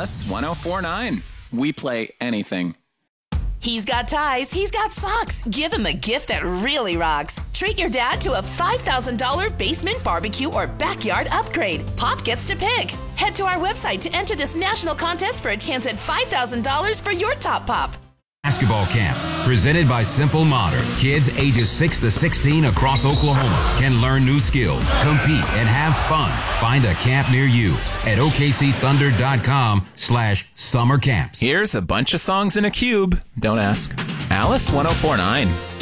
Alice 1049. We play anything. He's got ties, he's got socks. Give him a gift that really rocks. Treat your dad to a $5,000 basement barbecue or backyard upgrade. Pop gets to pick. Head to our website to enter this national contest for a chance at $5,000 for your top pop. Basketball camps presented by Simple Modern. Kids ages 6 to 16 across Oklahoma can learn new skills, compete, and have fun. Find a camp near you at OKCThunder.com/summer camps. Here's a bunch of songs in a cube. Don't ask. Alice 1049.